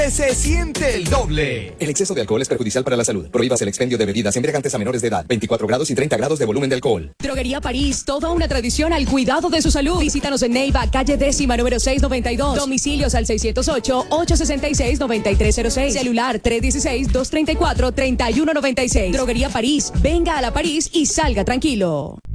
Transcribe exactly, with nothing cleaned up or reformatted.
Se siente el doble. El exceso de alcohol es perjudicial para la salud. Prohíbas el expendio de bebidas embriagantes a menores de edad. veinticuatro grados y treinta grados de volumen de alcohol. Droguería París, toda una tradición al cuidado de su salud. Visítanos en Neiva, calle décima, número seiscientos noventa y dos. Domicilios al seiscientos ocho, ochocientos sesenta y seis, noventa y tres cero seis. Celular tres uno seis, dos tres cuatro, tres uno nueve seis. Droguería París, venga a la París y salga tranquilo.